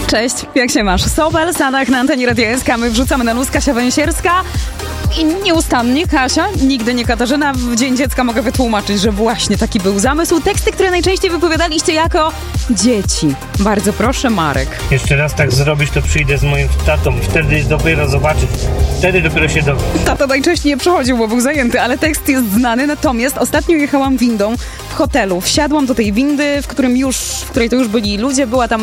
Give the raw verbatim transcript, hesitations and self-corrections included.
Cześć, jak się masz? Sobel, Sanach na antenie Radia S K. My wrzucamy na luz, Kasia Węsierska. I nieustannie Kasia, nigdy nie Katarzyna. W Dzień Dziecka mogę wytłumaczyć, że właśnie taki był zamysł. Teksty, które najczęściej wypowiadaliście jako dzieci. Bardzo proszę, Marek. Jeszcze raz tak zrobisz, to przyjdę z moim tatą. Wtedy dopiero zobaczysz. Wtedy dopiero się dowiesz. Tata najczęściej nie przychodził, bo był zajęty, ale tekst jest znany. Natomiast ostatnio jechałam windą w hotelu. Wsiadłam do tej windy, w którym już, w której to już byli ludzie. Była tam